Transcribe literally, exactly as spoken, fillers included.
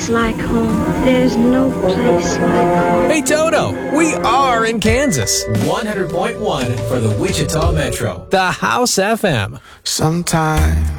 Like home. There's no place like home. Hey Toto, we are in Kansas. one hundred point one for the Wichita Metro. The House F M. Sometimes